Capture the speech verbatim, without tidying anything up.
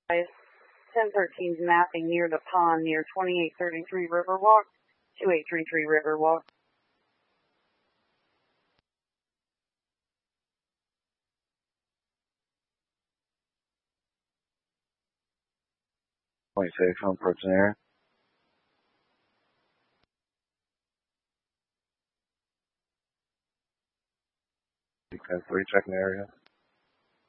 ten thirteen's mapping near the pond near twenty-eight thirty-three Riverwalk, two eight three three Riverwalk. twenty-six on approaching area. six ten three checking area.